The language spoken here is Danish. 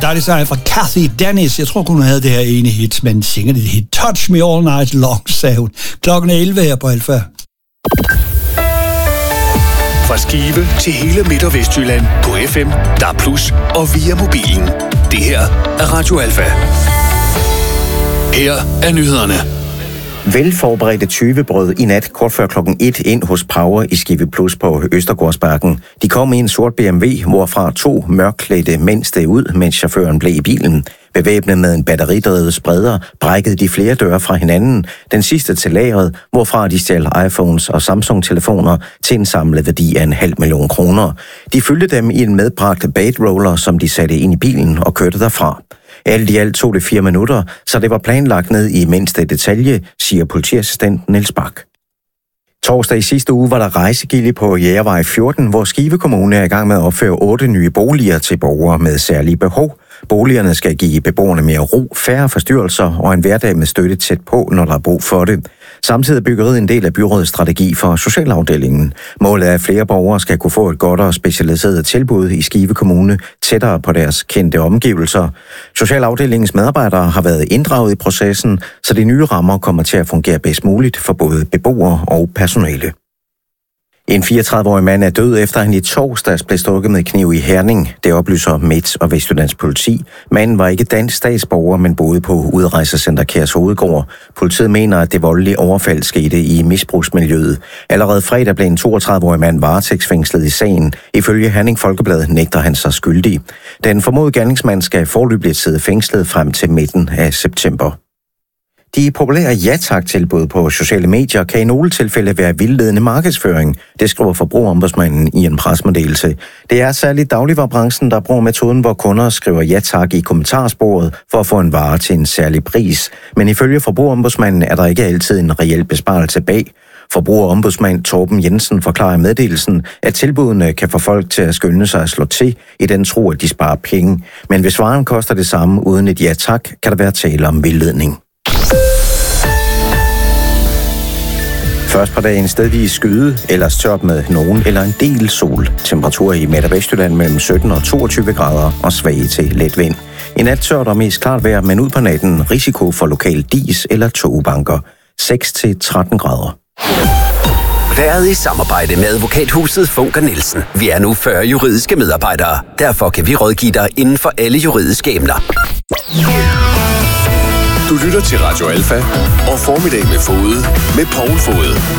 Der er det så fra Kathy Dennis. Jeg tror, hun havde det her ene hit, men synger det hit Touch Me All Night Long, sagde hun. Klokken 11 her på Alfa. Fra Skive til hele Midt- og Vestjylland på FM, DAB+ og via mobilen. Det her er Radio Alfa. Her er nyhederne. Velforberedte tyvebrød i nat kort før klokken 1 ind hos Power i Skive Plus på Østergårdsbakken. De kom i en sort BMW, hvorfra 2 mørkklædte mænd steg ud, mens chaufføren blev i bilen. Bevæbnet med en batteridrevet spreder brækkede de flere døre fra hinanden, den sidste til lageret, hvorfra de stjal iPhones og Samsung-telefoner til en samlet værdi af 500.000 kroner. De fyldte dem i en medbragt bait-roller, som de satte ind i bilen og kørte derfra. Alt i alt tog det 4 minutter, så det var planlagt ned i mindste detalje, siger politiassistent Niels Bak. Torsdag i sidste uge var der rejsegilde på Jægervej 14, hvor Skive Kommune er i gang med at opføre 8 nye boliger til borgere med særlige behov. Boligerne skal give beboerne mere ro, færre forstyrrelser og en hverdag med støtte tæt på, når der er brug for det. Samtidig er byggeriet en del af byrådets strategi for socialafdelingen. Målet er, at flere borgere skal kunne få et godt og specialiseret tilbud i Skive Kommune tættere på deres kendte omgivelser. Socialafdelingens medarbejdere har været inddraget i processen, så de nye rammer kommer til at fungere bedst muligt for både beboere og personale. En 34-årig mand er død, efter han i torsdags blev stukket med kniv i Herning. Det oplyser Midt- og Vestjyllands politi. Manden var ikke dansk statsborger, men boede på Udrejsecenter Kærshovedgård. Politiet mener, at det voldelige overfald skete i misbrugsmiljøet. Allerede fredag blev en 32-årig mand varetægtsfængslet i sagen. Ifølge Herning Folkeblad nægter han sig skyldig. Den formodede gerningsmand skal foreløbigt sidde fængslet frem til midten af september. De populære ja-tak-tilbud på sociale medier kan i nogle tilfælde være vildledende markedsføring, det skriver Forbrugerombudsmanden i en pressemeddelelse. Det er særligt dagligvarebranchen, der bruger metoden, hvor kunder skriver ja-tak i kommentarsporet for at få en vare til en særlig pris. Men ifølge Forbrugerombudsmanden er der ikke altid en reel besparelse bag. Forbrugerombudsmand Torben Jensen forklarer i meddelelsen, at tilbudene kan få folk til at skynde sig at slå til i den tro, at de sparer penge. Men hvis varen koster det samme uden et ja-tak, kan der være tale om vildledning. Først på dagen stedvis skyde, ellers tørt med nogen eller en del sol. Temperaturer i Midt- og Vestjylland mellem 17 og 22 grader og svag til let vind. I nat tørt og mest klart vejr, men ud på natten risiko for lokal dis eller togbanker. 6 til 13 grader. Været i samarbejde med advokathuset Funk & Nielsen. Vi er nu 40 juridiske medarbejdere. Derfor kan vi rådgive dig inden for alle juridiske emner. Du lytter til Radio Alfa og Formiddag med Fode med Poul Fode.